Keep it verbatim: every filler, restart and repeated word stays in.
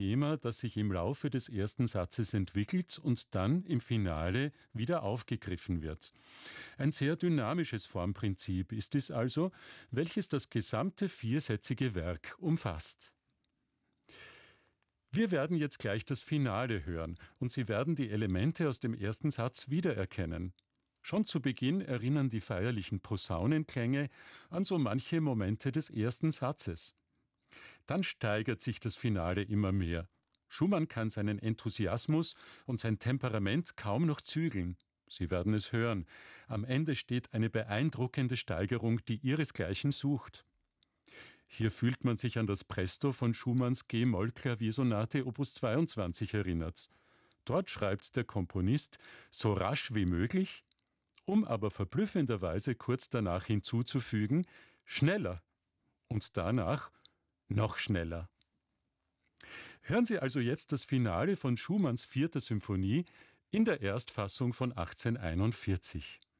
Thema, das sich im Laufe des ersten Satzes entwickelt und dann im Finale wieder aufgegriffen wird. Ein sehr dynamisches Formprinzip ist es also, welches das gesamte viersätzige Werk umfasst. Wir werden jetzt gleich das Finale hören und Sie werden die Elemente aus dem ersten Satz wiedererkennen. Schon zu Beginn erinnern die feierlichen Posaunenklänge an so manche Momente des ersten Satzes. Dann steigert sich das Finale immer mehr. Schumann kann seinen Enthusiasmus und sein Temperament kaum noch zügeln. Sie werden es hören. Am Ende steht eine beeindruckende Steigerung, die ihresgleichen sucht. Hier fühlt man sich an das Presto von Schumanns G-Moll-Klaviersonate Opus zweiundzwanzig erinnert. Dort schreibt der Komponist so rasch wie möglich, um aber verblüffenderweise kurz danach hinzuzufügen, schneller und danach noch schneller. Hören Sie also jetzt das Finale von Schumanns vierter Symphonie in der Erstfassung von achtzehnhunderteinundvierzig.